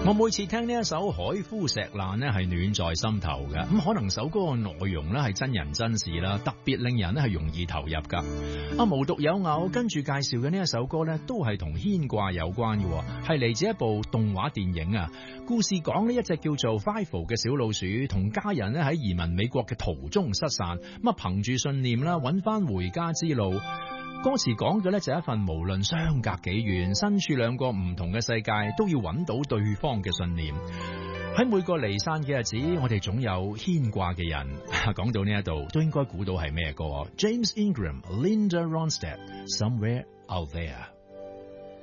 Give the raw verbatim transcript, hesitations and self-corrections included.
我每次聽呢一首《海枯石爛》呢係暖在心頭嘅，咁可能首歌嘅內容呢係真人真事啦，特別令人呢係容易投入噶。啊，無獨有偶，跟住介紹嘅呢一首歌呢都係同牽掛有關嘅，係嚟自一部動畫電影啊。故事講呢一隻叫做 Five 嘅小老鼠，同家人呢喺移民美國嘅途中失散，咁啊憑住信念啦，揾翻回家之路。歌詞講嘅咧就係一份無論相隔幾遠，身處兩個唔同嘅世界，都要揾到對方嘅信念。喺每個離散嘅日子，我哋總有牽掛嘅人。講到呢一度，都應該估到係咩歌？James Ingram、Linda Ronstadt，Somewhere Out There。